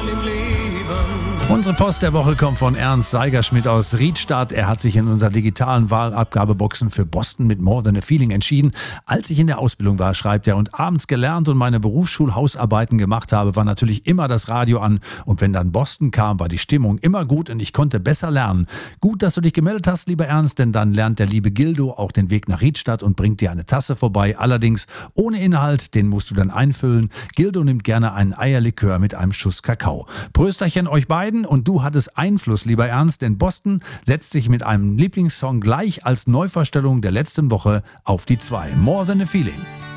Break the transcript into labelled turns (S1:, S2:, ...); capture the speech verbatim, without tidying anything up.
S1: im Leben.
S2: Unsere Post der Woche kommt von Ernst Seigerschmidt aus Riedstadt. Er hat sich in unserer digitalen Wahlabgabeboxen für Boston mit More Than a Feeling entschieden. Als ich in der Ausbildung war, schreibt er, und abends gelernt und meine Berufsschulhausarbeiten gemacht habe, war natürlich immer das Radio an. Und wenn dann Boston kam, war die Stimmung immer gut und ich konnte besser lernen. Gut, dass du dich gemeldet hast, lieber Ernst, denn dann lernt der liebe Gildo auch den Weg nach Riedstadt und bringt dir eine Tasse vorbei. Allerdings ohne Inhalt, den musst du dann einfüllen. Gildo nimmt gerne einen Eierlikör mit einem Schuss Kakao. Prösterchen euch beiden. Und du hattest Einfluss, lieber Ernst, denn Boston setzt sich mit einem Lieblingssong gleich als Neuvorstellung der letzten Woche auf die zwei. More Than a Feeling.